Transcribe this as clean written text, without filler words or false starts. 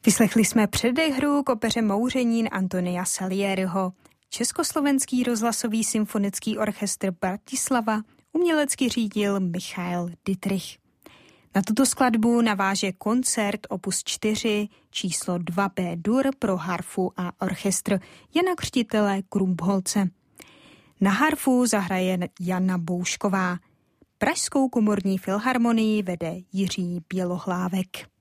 Vyslechli jsme předehru k opeře Mouřenín Antonia Salieriho. Československý rozhlasový symfonický orchestr Bratislava umělecky řídil Michael Dittrich. Na tuto skladbu naváže koncert opus 4 číslo 2 B-dur pro harfu a orchestr Jana Křtitele Krumpholce. Na harfu zahraje Jana Boušková. Pražskou komorní filharmonii vede Jiří Bělohlávek.